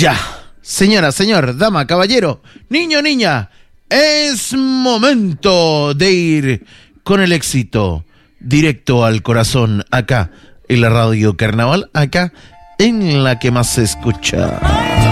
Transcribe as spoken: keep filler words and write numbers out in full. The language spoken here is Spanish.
Ya, señora, señor, dama, caballero, niño, niña, es momento de ir con el éxito directo al corazón, acá en la Radio Carnaval, acá en la que más se escucha.